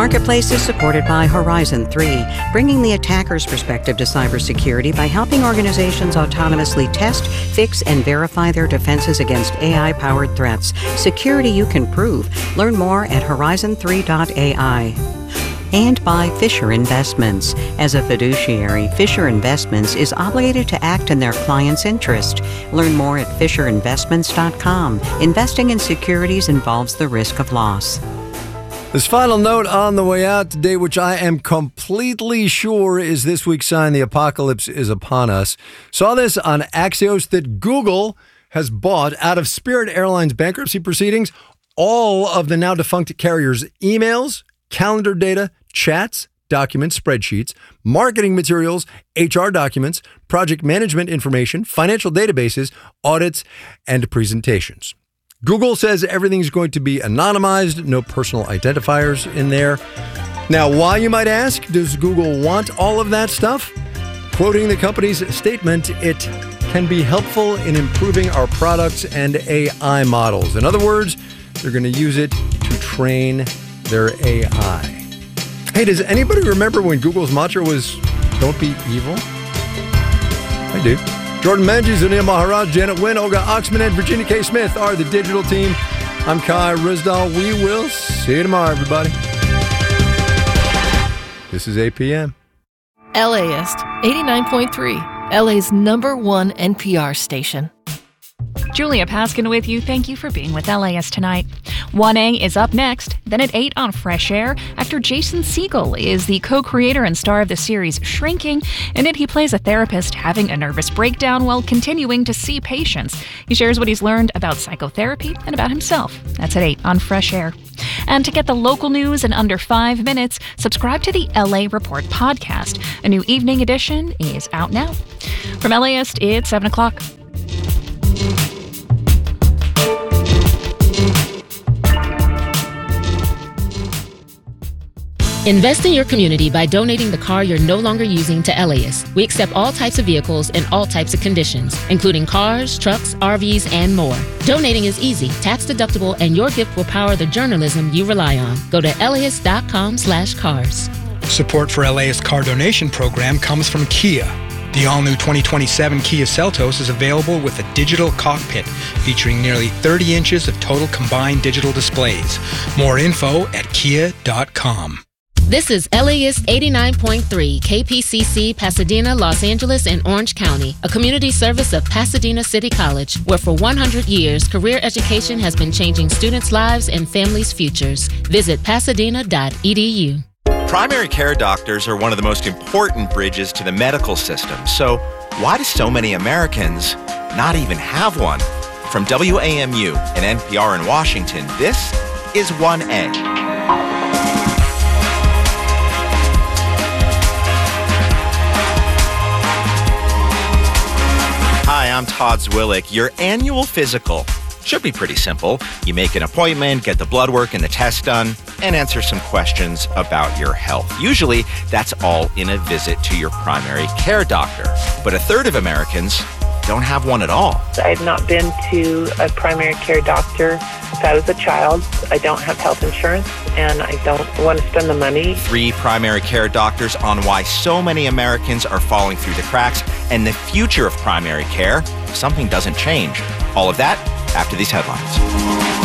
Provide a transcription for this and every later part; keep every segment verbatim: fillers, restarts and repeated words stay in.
Marketplace is supported by Horizon three, bringing the attacker's perspective to cybersecurity by helping organizations autonomously test, fix, and verify their defenses against A I-powered threats. Security you can prove. Learn more at horizon three dot A I. And by Fisher Investments. As a fiduciary, Fisher Investments is obligated to act in their client's interest. Learn more at fisher investments dot com. Investing in securities involves the risk of loss. This final note on the way out today, which I am completely sure is this week's sign the apocalypse is upon us. Saw this on Axios that Google has bought, out of Spirit Airlines bankruptcy proceedings, all of the now defunct carrier's emails, calendar data, chats, documents, spreadsheets, marketing materials, H R documents, project management information, financial databases, audits, and presentations. Google says everything's going to be anonymized, no personal identifiers in there. Now, why, you might ask, does Google want all of that stuff? Quoting the company's statement, it can be helpful in improving our products and A I models. In other words, they're going to use it to train their A I. Hey, does anybody remember when Google's mantra was, don't be evil? I do. Jordan Menges, Anil Maharaj, Janet Wynn, Olga Oxman, and Virginia K. Smith are the digital team. I'm Kai Rizdal. We will see you tomorrow, everybody. This is eight p.m. LAist eighty-nine point three, L A's number one N P R station. Julia Paskin with you. Thank you for being with L A S tonight. one A is up next, then at eight on Fresh Air. Actor Jason Segel is the co-creator and star of the series Shrinking. In it, he plays a therapist having a nervous breakdown while continuing to see patients. He shares what he's learned about psychotherapy and about himself. That's at eight on Fresh Air. And to get the local news in under five minutes, subscribe to the L A Report podcast. A new evening edition is out now. From LAist, it's seven o'clock. Invest in your community by donating the car you're no longer using to LAist. We accept all types of vehicles in all types of conditions, including cars, trucks, R Vs, and more. Donating is easy, tax deductible, and your gift will power the journalism you rely on. Go to laist dot com slash cars. Support for LAist car donation program comes from Kia. The all-new twenty twenty-seven Kia Seltos is available with a digital cockpit featuring nearly thirty inches of total combined digital displays. More info at kia dot com. This is LAist eighty-nine point three, K P C C, Pasadena, Los Angeles, and Orange County, a community service of Pasadena City College, where for one hundred years, career education has been changing students' lives and families' futures. Visit pasadena dot e d u. Primary care doctors are one of the most important bridges to the medical system. So why do so many Americans not even have one? From W A M U and N P R in Washington, this is one A. Hi, I'm Todd Zwillick. Your annual physical should be pretty simple. You make an appointment, get the blood work and the test done, and answer some questions about your health. Usually, that's all in a visit to your primary care doctor. But a third of Americans don't have one at all. I've not been to a primary care doctor since I was a child. I don't have health insurance, and I don't want to spend the money. Three primary care doctors on why so many Americans are falling through the cracks and the future of primary care. Something doesn't change. All of that after these headlines.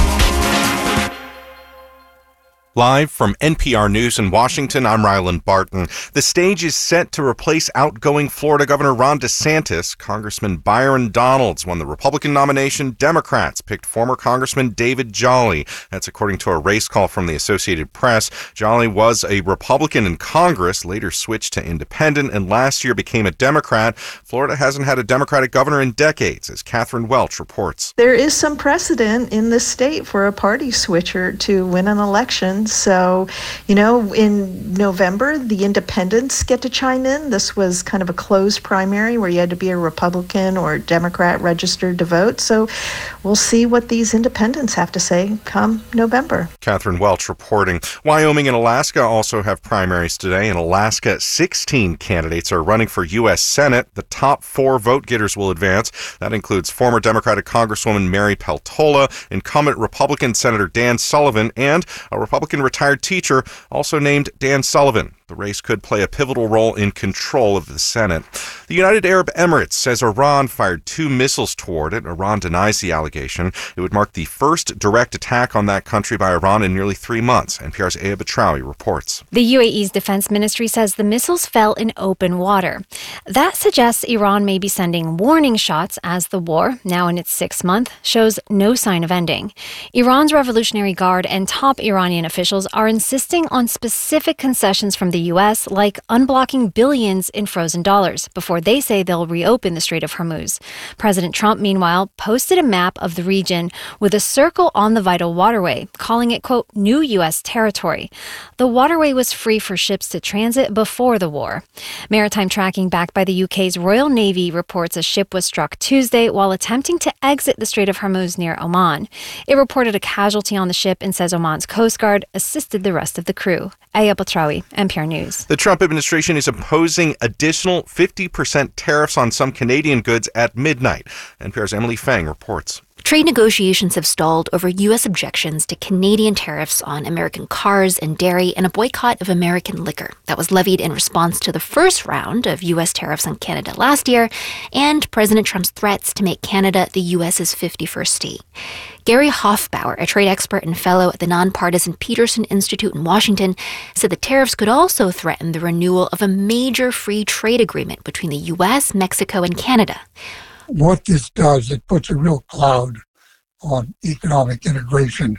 Live from N P R News in Washington, I'm Ryland Barton. The stage is set to replace outgoing Florida Governor Ron DeSantis. Congressman Byron Donalds won the Republican nomination. Democrats picked former Congressman David Jolly. That's according to a race call from the Associated Press. Jolly was a Republican in Congress, later switched to independent, and last year became a Democrat. Florida hasn't had a Democratic governor in decades, as Catherine Welch reports. There is some precedent in the state for a party switcher to win an election. So, you know, in November, the independents get to chime in. This was kind of a closed primary where you had to be a Republican or Democrat registered to vote. So we'll see what these independents have to say come November. Catherine Welch reporting. Wyoming and Alaska also have primaries today. In Alaska, sixteen candidates are running for U S Senate. The top four vote getters will advance. That includes former Democratic Congresswoman Mary Peltola, incumbent Republican Senator Dan Sullivan, and a Republican Republican retired teacher, also named Dan Sullivan. The race could play a pivotal role in control of the Senate. The United Arab Emirates says Iran fired two missiles toward it. Iran denies the allegation. It would mark the first direct attack on that country by Iran in nearly three months. N P R's Aya Batrawi reports. The U A E's defense ministry says the missiles fell in open water. That suggests Iran may be sending warning shots as the war, now in its sixth month, shows no sign of ending. Iran's Revolutionary Guard and top Iranian officials are insisting on specific concessions from the U S, like unblocking billions in frozen dollars, before they say they'll reopen the Strait of Hormuz. President Trump, meanwhile, posted a map of the region with a circle on the vital waterway, calling it, quote, new U S territory. The waterway was free for ships to transit before the war. Maritime tracking backed by the U K's Royal Navy reports a ship was struck Tuesday while attempting to exit the Strait of Hormuz near Oman. It reported a casualty on the ship and says Oman's Coast Guard assisted the rest of the crew. Aya Batrawi, N P R News. The Trump administration is imposing additional fifty percent tariffs on some Canadian goods at midnight. N P R's Emily Fang reports. Trade negotiations have stalled over U S objections to Canadian tariffs on American cars and dairy and a boycott of American liquor that was levied in response to the first round of U S tariffs on Canada last year and President Trump's threats to make Canada the U S's fifty-first state. Gary Hofbauer, a trade expert and fellow at the nonpartisan Peterson Institute in Washington, said the tariffs could also threaten the renewal of a major free trade agreement between the U S, Mexico, and Canada. What this does, it puts a real cloud on economic integration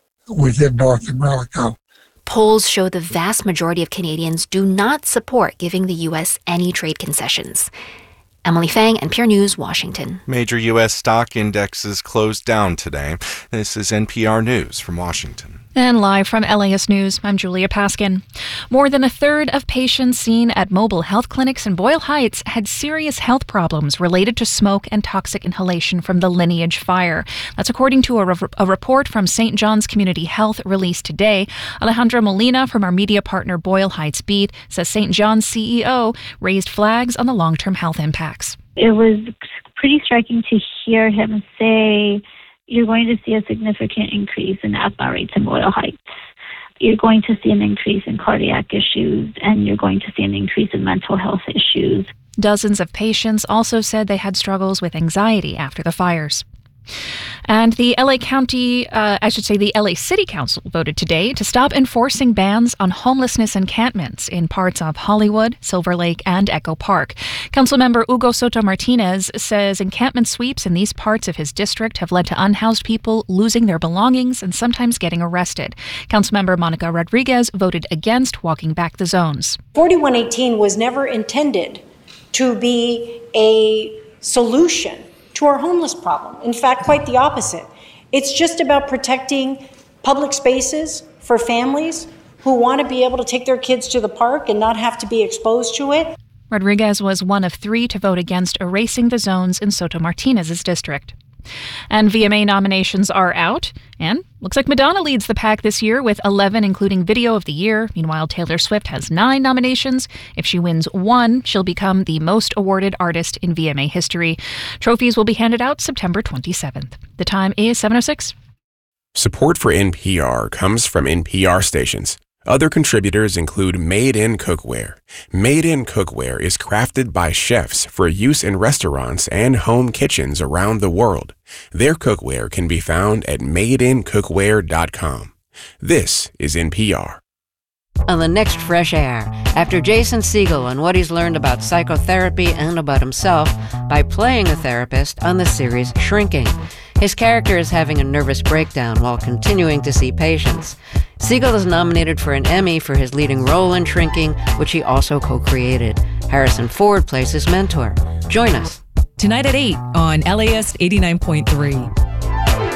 within North America. Polls show the vast majority of Canadians do not support giving the U S any trade concessions. Emily Fang, N P R News, Washington. Major U S stock indexes closed down today. This is N P R News from Washington. And live from L A S News, I'm Julia Paskin. More than a third of patients seen at mobile health clinics in Boyle Heights had serious health problems related to smoke and toxic inhalation from the Lineage fire. That's according to a, re- a report from Saint John's Community Health released today. Alejandra Molina from our media partner Boyle Heights Beat says Saint John's C E O raised flags on the long-term health impacts. It was pretty striking to hear him say, you're going to see a significant increase in F R rates in Boyle Heights. You're going to see an increase in cardiac issues, and you're going to see an increase in mental health issues. Dozens of patients also said they had struggles with anxiety after the fires. And the L A County, uh, I should say the L A City Council voted today to stop enforcing bans on homelessness encampments in parts of Hollywood, Silver Lake, and Echo Park. Councilmember Hugo Soto Martinez says encampment sweeps in these parts of his district have led to unhoused people losing their belongings and sometimes getting arrested. Councilmember Monica Rodriguez voted against walking back the zones. forty-one eighteen was never intended to be a solution to our homeless problem. In fact, quite the opposite. It's just about protecting public spaces for families who want to be able to take their kids to the park and not have to be exposed to it. Rodriguez was one of three to vote against erasing the zones in Soto Martinez's district. And V M A nominations are out, and looks like Madonna leads the pack this year with eleven, including Video of the Year. Meanwhile, Taylor Swift has nine nominations. If she wins one, she'll become the most awarded artist in V M A history. Trophies will be handed out September twenty-seventh. The time is seven oh six. Support for N P R comes from N P R stations. Other contributors include Made in Cookware. Made in Cookware is crafted by chefs for use in restaurants and home kitchens around the world. Their cookware can be found at made in cookware dot com. This is N P R. On the next Fresh Air, after Jason Segel and what he's learned about psychotherapy and about himself by playing a therapist on the series Shrinking. His character is having a nervous breakdown while continuing to see patients. Segel is nominated for an Emmy for his leading role in Shrinking, which he also co-created. Harrison Ford plays his mentor. Join us. Tonight at eight on L A S eighty-nine point three.